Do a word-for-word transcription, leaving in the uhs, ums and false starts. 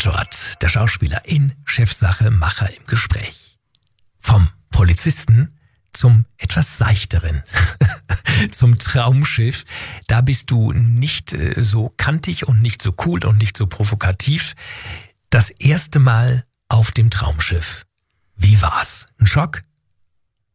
Edward, der Schauspieler in Chefsache Macher im Gespräch. Vom Polizisten zum etwas seichteren, zum Traumschiff. Da bist du nicht äh, so kantig und nicht so cool und nicht so provokativ. Das erste Mal auf dem Traumschiff. Wie war's? Ein Schock?